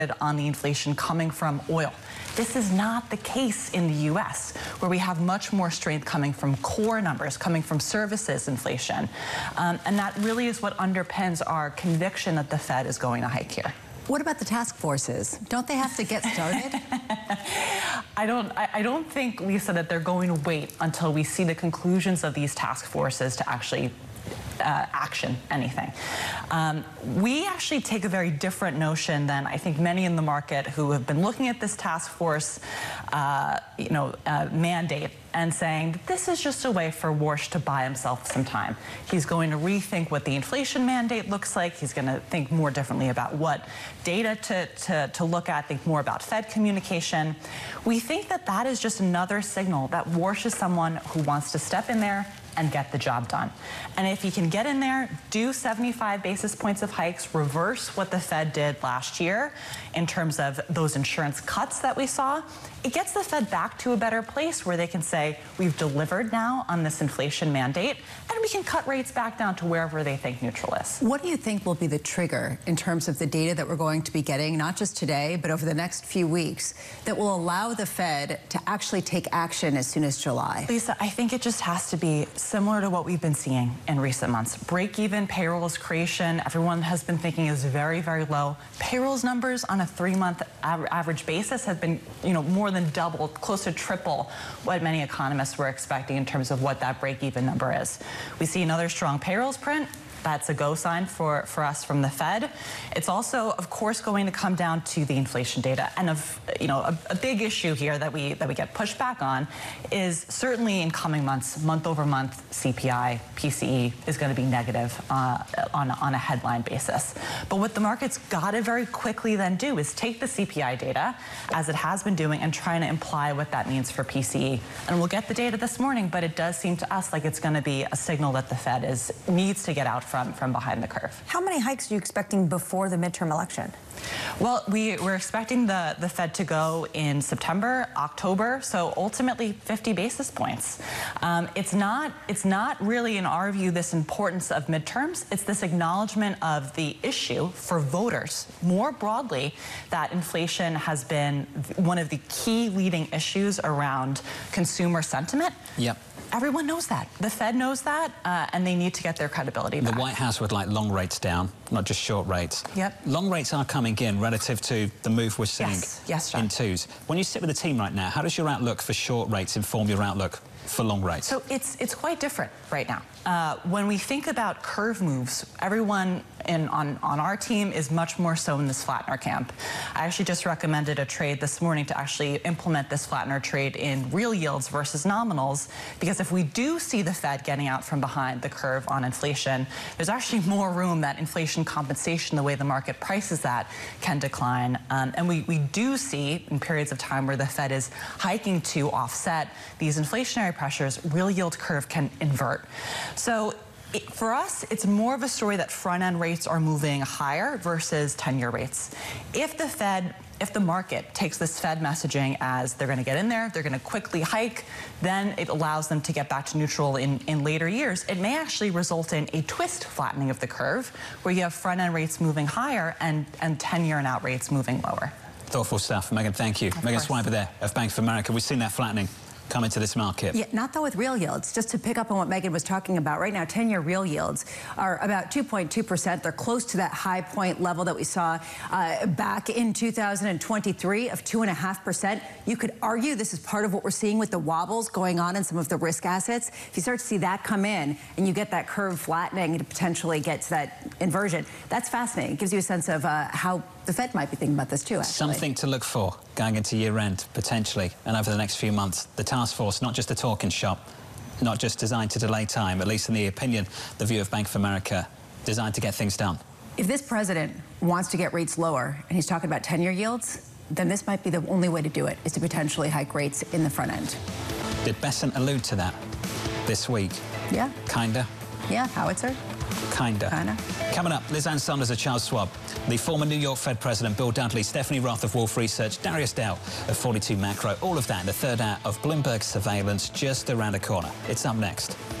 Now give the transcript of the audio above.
on the inflation coming from oil. This is not the case in the U.S., where we have much more strength coming from core numbers, coming from services inflation. And that really is what underpins our conviction that the Fed is going to hike here. What about the task forces? Don't they have to get started? I don't think, Lisa, that they're going to wait until we see the conclusions of these task forces to actually action anything. We actually take a very different notion than I think many in the market who have been looking at this task force mandate and saying that this is just a way for Warsh to buy himself some time. He's going to rethink what the inflation mandate looks like. He's going to think more differently about what data to look at, think more about Fed communication. We think that that is just another signal that Warsh is someone who wants to step in there and get the job done. And if he can get in there, do 75 basis points of hikes, reverse what the Fed did last year in terms of those insurance cuts that we saw, it gets the Fed back to a better place where they can say, we've delivered now on this inflation mandate, and we can cut rates back down to wherever they think neutral is. What do you think will be the trigger in terms of the data that we're going to be getting, not just today, but over the next few weeks, that will allow the Fed to actually take action as soon as July? Lisa, I think it just has to be similar to what we've been seeing in recent months. Break-even payrolls creation, everyone has been thinking is very, very low. Payrolls numbers on a 3-month average basis have been, more than double, close to triple what many economists were expecting in terms of what that break-even number is. We see another strong payrolls print. That's a go sign for us from the Fed. It's also, of course, going to come down to the inflation data. And a big issue here that we get pushed back on is certainly in coming months, month over month, CPI, PCE is going to be negative on a headline basis. But what the market's got to very quickly then do is take the CPI data, as it has been doing, and trying to imply what that means for PCE. And we'll get the data this morning, but it does seem to us like it's going to be a signal that the Fed needs to get out from behind the curve. How many hikes are you expecting before the midterm election? Well, we're expecting the Fed to go in September, October, so ultimately 50 basis points. It's not really, in our view, this importance of midterms. It's this acknowledgement of the issue for voters more broadly, that inflation has been one of the key leading issues around consumer sentiment. Yep. Everyone knows that. The Fed knows that, and they need to get their credibility back. The White House would like long rates down, not just short rates. Yep. Long rates are coming in relative to the move we're seeing in twos. When you sit with the team right now, how does your outlook for short rates inform your outlook for long rates? So it's quite different right now. When we think about curve moves, everyone on our team is much more so in this flattener camp. I actually just recommended a trade this morning to actually implement this flattener trade in real yields versus nominals, because if we do see the Fed getting out from behind the curve on inflation, there's actually more room that inflation compensation, the way the market prices that, can decline. And we do see in periods of time where the Fed is hiking to offset these inflationary pressures, real yield curve can invert. So for us, it's more of a story that front-end rates are moving higher versus 10-year rates. If the market takes this Fed messaging as they're going to get in there, they're going to quickly hike, then it allows them to get back to neutral in later years. It may actually result in a twist flattening of the curve, where you have front-end rates moving higher and 10-year and out rates moving lower. Thoughtful stuff. Megan, thank you. Megan Swiper there of Bank of America. We've seen that flattening come into this market. Yeah, not though with real yields. Just to pick up on what Megan was talking about, right now 10-year real yields are about 2.2%. They're close to that high point level that we saw back in 2023 of 2.5%. You could argue this is part of what we're seeing with the wobbles going on in some of the risk assets. If you start to see that come in and you get that curve flattening to potentially get to that inversion, that's fascinating. It gives you a sense of how the Fed might be thinking about this too, actually. Something to look for going into year-end, potentially, and over the next few months. The task force, not just a talking shop, not just designed to delay time, at least in the opinion, the view of Bank of America, designed to get things done. If this president wants to get rates lower, and he's talking about 10-year yields, then this might be the only way to do it, is to potentially hike rates in the front end. Did Bessent allude to that this week? Yeah. Kinda? Yeah, howitzer. Kinda. Coming up, Liz Ann Sonders of Charles Schwab, the former New York Fed President Bill Dudley, Stephanie Roth of Wolfe Research, Darius Dow of 42 Macro, all of that in the third hour of Bloomberg Surveillance, just around the corner. It's up next.